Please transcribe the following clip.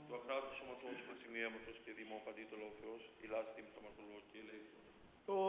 του αχράτου σωματός προτιμίαματος και δημόπαντήτολο ο Θεός, ηλάς τιμ σταματολό και ελέησον.